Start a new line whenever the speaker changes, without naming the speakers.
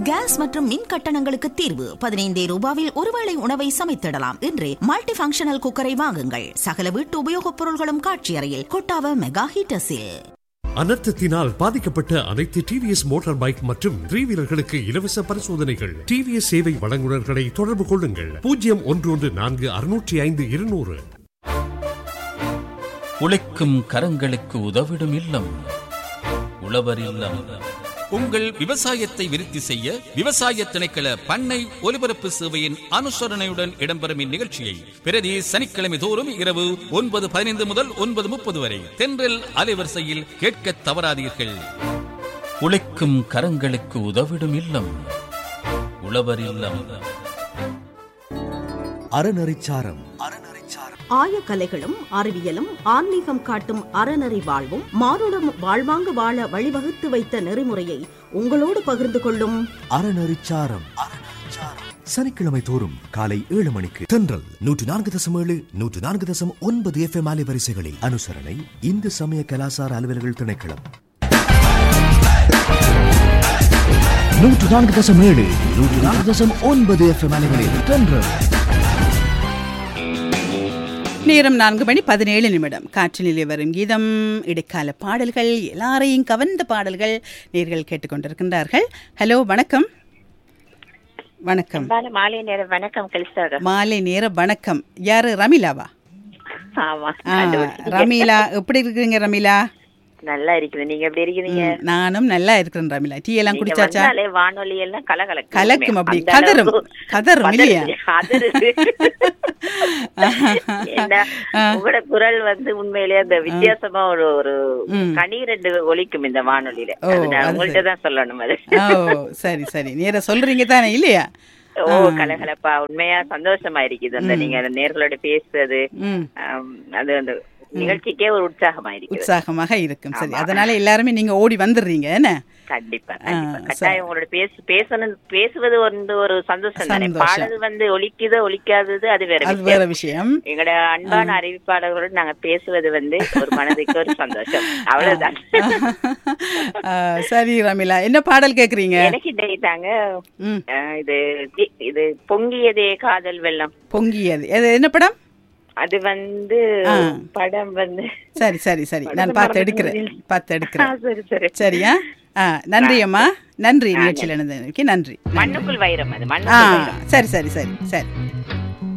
Case மற்றும் மின் கட்டணங்களுக்கு தீர்வு. 15 ரூபாவில் ஒருவேளை உணவை சமைத்திடலாம். இன்றே மல்டி ஃபங்க்ஷனல் குக்கரை வாங்குங்கள். சகல வீட்டு உபயோகப் பொருள்களும் காட்சி அறையில். கொட்டாவ மெகா ஹீட்டர்ஸில்.
அனர்த்தத்தினால் பாதிக்கப்பட்ட அனைத்து டிவிஎஸ் மோட்டார் பைக் மற்றும் 3 வீலர்களுக்கு இலவச பரிசோதனைகள். டிவிஎஸ் சேவை வழங்குநர்களை தொடர்பு கொள்ளுங்கள். 0114-605-200.
உழைக்கும் கரங்களுக்கு உதவிடும் இல்லம் உழவர் இல்லம். உங்கள் விவசாயத்தை விருத்தி செய்ய விவசாய திணைக்கள பண்ணை ஒலிபரப்பு சேவையின் அனுசரணையுடன் இடம்பெறும் இந்நிகழ்ச்சியை பிரதி சனிக்கிழமை தோறும் இரவு 9:15 முதல் 9:30 வரை தென்றல் அலைவரிசையில் கேட்க தவறாதீர்கள். உழைக்கும் கரங்களுக்கு உதவிடும் இல்லம் உழவர் இல்லம்.
அறநெறிச்சாரம்.
ஆயக்கலைகளும் அறிவியலும் ஆன்மீகம் காட்டும் அறநெறி வாழ்வும் மானுடம் வாழ்வாங்கு வாழ வழிவகுத்து வைத்த நெறிமுறையை உங்களோடு பகிர்ந்து கொள்ளும்
அறநெறிச்சாரம். சனிக்கிழமை தோறும் காலை 7 மணிக்கு தென்றல் 104.7 104.9 FM அலைவரிசைகளில். அனுசரணை இந்து சமய கலாசார அலுவலர்கள் திணைக்களம். 104.7 104.9 FM அலைவரிசைகளில் தென்றல்.
நேரம் 4:17. காற்றினிலே வரும் கீதம், இடைக்கால பாடல்கள், எல்லாரையும் கவர்ந்த பாடல்கள் நேர்கள் கேட்டுக்கொண்டிருக்கின்றார்கள். ஹலோ, வணக்கம். வணக்கம்.
மாலை நேர வணக்கம்.
மாலை நேர வணக்கம். யாரு? ரமீலாவா? ரமீலா, எப்படி இருக்கீங்க ரமீலா?
நல்லா இருக்குது. நீங்க எப்படி இருக்கீங்க?
நானும் நல்லா இருக்கிறேன் ரமீலா. டீ எல்லாம் குடிச்சாச்சா?
வானொலி எல்லாம்
கலக்கும். அப்படி கதரும் இல்லையா?
உங்களோட குரல் வந்து உண்மையிலேயே அந்த வித்தியாசமா ஒரு கணீரெண்டு ஒலிக்கும் இந்த வானொலியில. உங்கள்கிட்ட தான் சொல்லணும் அது.
சரி சரி, நேர சொல்றீங்க தானே இல்லையா?
கலகலப்பா, உண்மையா சந்தோஷமா இருக்குது அந்த நீங்க நேர்களோட பேசுறது. அது அந்த நிகழ்ச்சிக்கே ஒரு உற்சாகமாக இருக்கும்.
சரி, அதனால எல்லாருமே நீங்க ஓடி வந்துடுறீங்க என்ன?
கண்டிப்பா கட்டாயம். உங்களோட பேசுவது ஒரு சந்தோஷம் தானே. பாடல் வந்து ஒலிக்குதோ ஒலிக்காதது அது வேற விஷயம். எங்களோட அன்பான அறிவிப்பாளர்களோட நாங்க பேசுவது வந்து ஒரு மனதுக்கு ஒரு சந்தோஷம், அவ்வளவுதான்.
சரி ரமீலா, என்ன பாடல் கேக்குறீங்க?
எனக்கு இதாங்க, இது பொங்கியதே காதல் வெள்ளம்.
பொங்கியது என்ன படம்?
அது வந்து படம் வந்து
சரி சரி சரி, நான் பார்த்து எடுக்கிறேன். சரியா? நன்றி அம்மா, நன்றி. நிகழ்ச்சியில் நன்றி.
மண்ணுக்குள் வைரம். அது
சரி சரி சரி சரி.